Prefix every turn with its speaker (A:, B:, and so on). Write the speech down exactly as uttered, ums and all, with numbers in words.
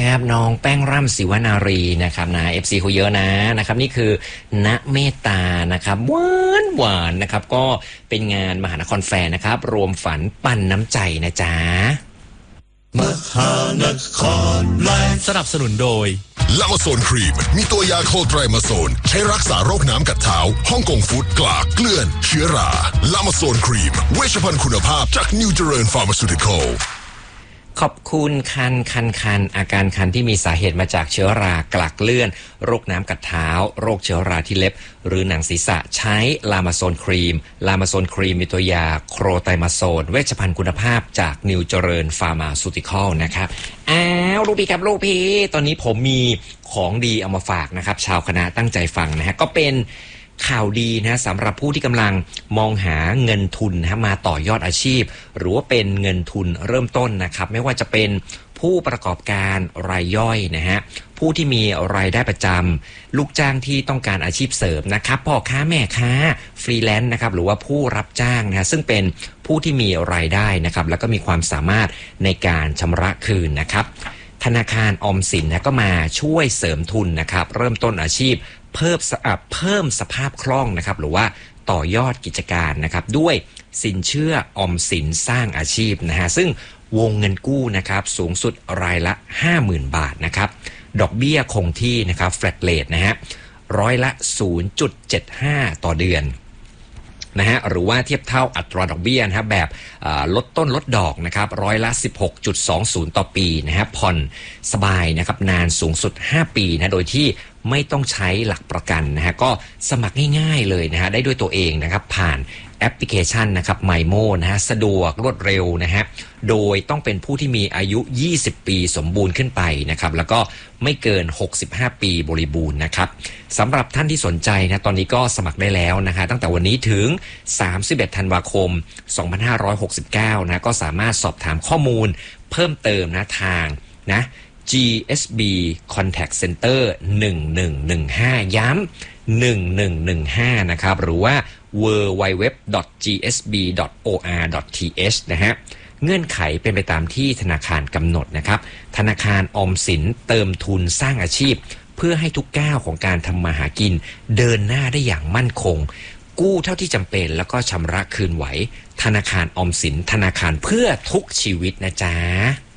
A: นะครับน้องแป้งร่ำศิวนารีนะครับนะ เอฟ ซี เขาเยอะนะนะครับนี่คือณเมตตานะครับหวานหวานนะครับก็เป็นงานมหานครแฟร์นะครับรวมฝันปั่นน้ำใจนะจ๊ะ
B: มหานครแลนด์สนับสนุนโดย
C: ลามาโซนครีมมีตัวยาโคไตรมาโซนใช้รักษาโรคน้ำกัดเท้าฮ่องกงฟู้ดกลากเกลื่อนเชื้อราลามาโซนครีมเวชภัณฑ์คุณภาพจากนิวเจริญฟาร์มาซูติคอล
A: ขอบคุณคันคันคันอาการคันที่มีสาเหตุมาจากเชื้อรากลักเลื่อนโรคน้ำกัดเท้าโรคเชื้อราที่เล็บหรือหนังศีรษะใช้ลามาโซนครีมลามาโซนครีมมีตัวยาโครไตรมาโซนเวชภัณฑ์คุณภาพจากนิวเจริญฟาร์มาซูติคอลนะครับอ้าวลูกพี่ครับลูกพี่ตอนนี้ผมมีของดีเอามาฝากนะครับชาวคณะตั้งใจฟังนะฮะก็เป็นข่าวดีนะสำหรับผู้ที่กำลังมองหาเงินทุนนะมาต่อยอดอาชีพหรือว่าเป็นเงินทุนเริ่มต้นนะครับไม่ว่าจะเป็นผู้ประกอบการรายย่อยนะฮะผู้ที่มีรายได้ประจำลูกจ้างที่ต้องการอาชีพเสริมนะครับพ่อค้าแม่ค้าฟรีแลนซ์นะครับหรือว่าผู้รับจ้างนะซึ่งเป็นผู้ที่มีรายได้นะครับแล้วก็มีความสามารถในการชำระคืนนะครับธนาคารออมสินนะก็มาช่วยเสริมทุนนะครับเริ่มต้นอาชีพเพิ่มเพิ่มสภาพคล่องนะครับหรือว่าต่อยอดกิจการนะครับด้วยสินเชื่อออมสินสร้างอาชีพนะฮะซึ่งวงเงินกู้นะครับสูงสุดรายละ ห้าหมื่น บาทนะครับดอกเบี้ยคงที่นะครับ flat rate นะฮะร้อยละ ศูนย์จุดเจ็ดห้า ต่อเดือนนะฮะหรือว่าเทียบเท่าอัตราดอกเบี้ยนะครับแบบลดต้นลดดอกนะครับร้อยละ สิบหกจุดสองศูนย์ ต่อปีนะฮะผ่อนสบายนะครับนานสูงสุดห้าปีนะโดยที่ไม่ต้องใช้หลักประกันนะฮะก็สมัครง่ายๆเลยนะฮะได้ด้วยตัวเองนะครับผ่านแอปพลิเคชันนะครับไมโมนะฮะสะดวกรวดเร็วนะฮะโดยต้องเป็นผู้ที่มีอายุยี่สิบปีสมบูรณ์ขึ้นไปนะครับแล้วก็ไม่เกินหกสิบห้าปีบริบูรณ์นะครับสำหรับท่านที่สนใจนะตอนนี้ก็สมัครได้แล้วนะฮะตั้งแต่วันนี้ถึงสามสิบเอ็ดธันวาคมสองพันห้าร้อยหกสิบเก้านะก็สามารถสอบถามข้อมูลเพิ่มเติมนะทางนะ จี เอส บี Contact Center หนึ่งหนึ่งหนึ่งห้าย้ำหนึ่งหนึ่งหนึ่งห้านะครับหรือว่า ดับเบิลยู ดับเบิลยู ดับเบิลยู ดอท จี เอส บี ดอท โอ อาร์ ดอท ที เอช นะฮะเงื่อนไขเป็นไปตามที่ธนาคารกำหนดนะครับธนาคารออมสินเติมทุนสร้างอาชีพเพื่อให้ทุกก้าวของการทำมาหากินเดินหน้าได้อย่างมั่นคงกู้เท่าที่จำเป็นแล้วก็ชำระคืนไหวธนาคารออมสินธนาคารเพื่อทุกชีวิตนะจ๊ะ